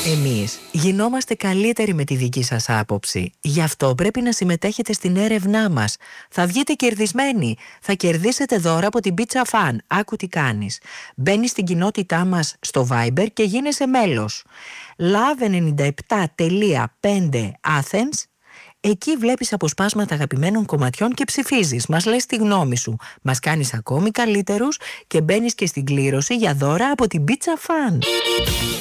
Εμείς γινόμαστε καλύτεροι με τη δική σας άποψη. Γι' αυτό πρέπει να συμμετέχετε στην έρευνά μας. Θα βγείτε κερδισμένοι. Θα κερδίσετε δώρα από την Pizza Fan. Άκου τι κάνεις. Μπαίνεις στην κοινότητά μας στο Viber και γίνεσαι μέλος. Love97.5 Athens. Εκεί βλέπεις αποσπάσματα αγαπημένων κομματιών και ψηφίζεις. Μας λες τη γνώμη σου. Μας κάνεις ακόμη καλύτερους και μπαίνεις και στην κλήρωση για δώρα από την Pizza Fan.